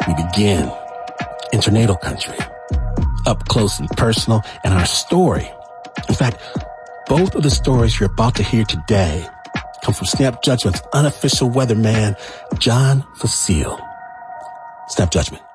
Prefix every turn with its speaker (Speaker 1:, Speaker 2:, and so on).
Speaker 1: we begin in tornado country, up close and personal, and our story. In fact, both of the stories you're about to hear today come from Snap Judgment's unofficial weatherman, John Fecile. Snap Judgment.